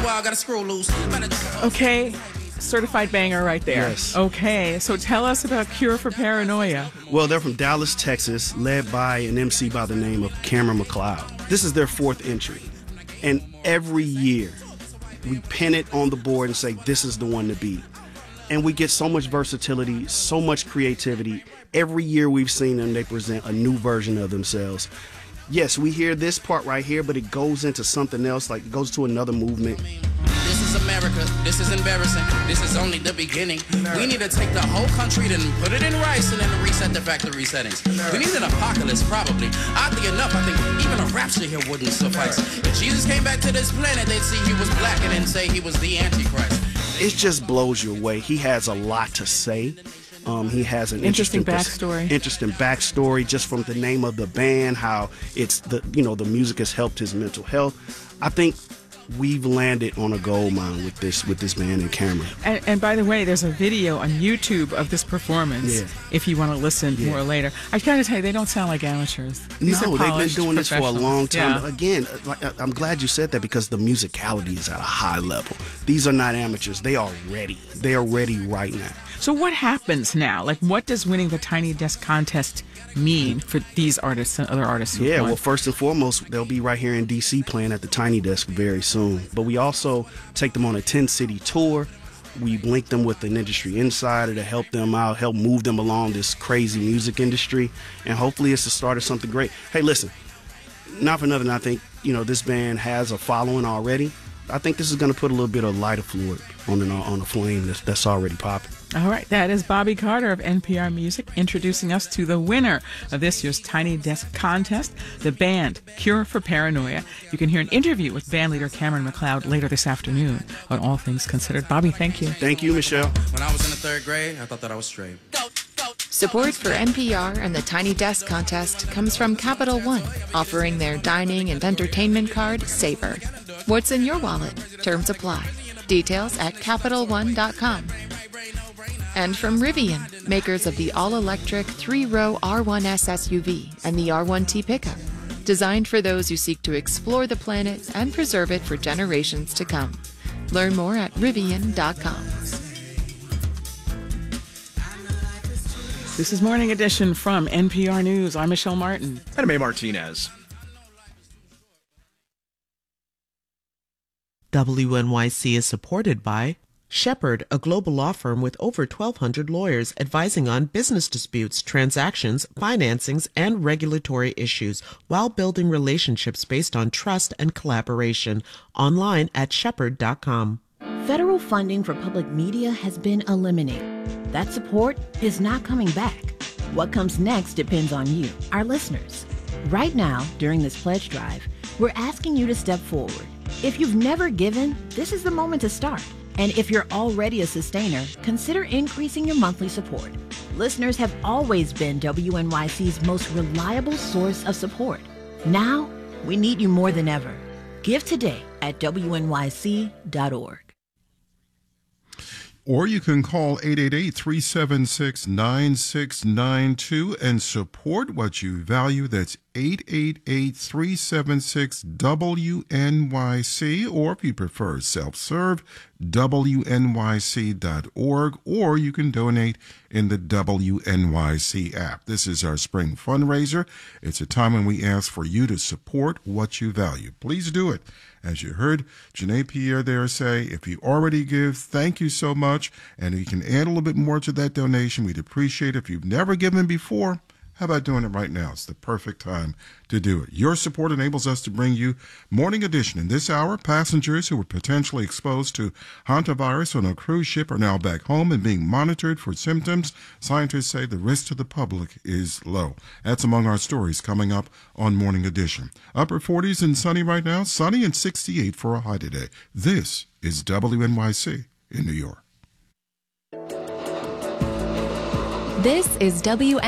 while, got a screw loose. Okay, certified banger right there. Yes. Okay, so tell us about Cure for Paranoia. Well, they're from Dallas, Texas, led by an MC by the name of Cameron McLeod. This is their fourth entry. And every year, we pin it on the board and say, this is the one to beat. And we get so much versatility, so much creativity. Every year we've seen them, they present a new version of themselves. Yes, we hear this part right here, but it goes into something else, like it goes to another movement. This is America. This is embarrassing. This is only the beginning. We need to take the whole country, then put it in rice, and then reset the factory settings. We need an apocalypse, probably. Oddly enough, I think even a rapture here wouldn't suffice. If Jesus came back to this planet, they'd see he was black and then say he was the Antichrist. It just blows you away. He has a lot to say. He has an Interesting backstory. Interesting backstory, just from the name of the band, how it's the music has helped his mental health. I think we've landed on a gold mine with this band and Cameron. And by the way, there's a video on YouTube of this performance. Yeah. If you want to listen more later, I gotta tell you, they don't sound like amateurs. These No, are they've been polished doing this for a long time. Yeah. Again, I'm glad you said that, because the musicality is at a high level. These are not amateurs. They are ready. They are ready right now. So what happens now? Like, what does winning the Tiny Desk contest mean for these artists and other artists who won? Well, first and foremost, they'll be right here in D.C. playing at the Tiny Desk very soon. But we also take them on a 10-city tour. We link them with an industry insider to help them out, help move them along this crazy music industry. And hopefully it's the start of something great. Hey, listen, not for nothing, I think, this band has a following already. I think this is going to put a little bit of lighter fluid on a flame that's already popping. All right, that is Bobby Carter of NPR Music introducing us to the winner of this year's Tiny Desk contest, the band Cure for Paranoia. You can hear an interview with bandleader Cameron McLeod later this afternoon on All Things Considered. Bobby, thank you. Thank you, Michelle. When I was in the third grade, I thought that I was straight. Support for NPR and the Tiny Desk contest comes from Capital One, offering their dining and entertainment card, Savor. What's in your wallet? Terms apply. Details at CapitalOne.com. And from Rivian, makers of the all-electric 3-row R1S SUV and the R1T pickup, designed for those who seek to explore the planet and preserve it for generations to come. Learn more at Rivian.com. This is Morning Edition from NPR News. I'm Michelle Martin. And Mae Martinez. WNYC is supported by Shepherd, a global law firm with over 1,200 lawyers advising on business disputes, transactions, financings, and regulatory issues while building relationships based on trust and collaboration. Online at shepherd.com. Federal funding for public media has been eliminated. That support is not coming back. What comes next depends on you, our listeners. Right now, during this pledge drive, we're asking you to step forward. If you've never given, this is the moment to start. And if you're already a sustainer, consider increasing your monthly support. Listeners have always been WNYC's most reliable source of support. Now, we need you more than ever. Give today at WNYC.org. Or you can call 888-376-9692 and support what you value. That's 888-376-WNYC, or if you prefer self-serve, WNYC.org, or you can donate in the WNYC app. This is our spring fundraiser. It's a time when we ask for you to support what you value. Please do it. As you heard Janae Pierre there say, if you already give, thank you so much. And you can add a little bit more to that donation. We'd appreciate it. If you've never given before, how about doing it right now? It's the perfect time to do it. Your support enables us to bring you Morning Edition. In this hour, passengers who were potentially exposed to hantavirus on a cruise ship are now back home and being monitored for symptoms. Scientists say the risk to the public is low. That's among our stories coming up on Morning Edition. Upper 40s and sunny right now, sunny and 68 for a high today. This is WNYC in New York. This is WNYC.